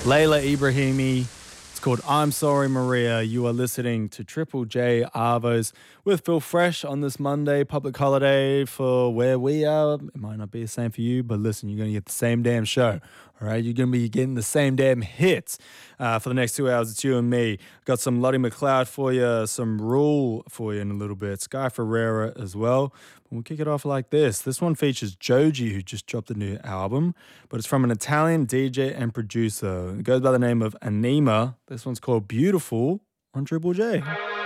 Layla Ibrahimi. It's called I'm Sorry Maria. You are listening to Triple J Arvos with Phil Fresh on this Monday, public holiday for where we are. It might not be the same for you, but listen, you're going to get the same damn show. All right, you're going to be getting the same damn hits for the next 2 hours. It's you and me. Got some Lottie McLeod for you, some Rule for you in a little bit, Sky Ferreira as well. But we'll kick it off like this. This one features Joji, who just dropped a new album, but it's from an Italian DJ and producer. It goes by the name of Anima. This one's called Beautiful on Triple J.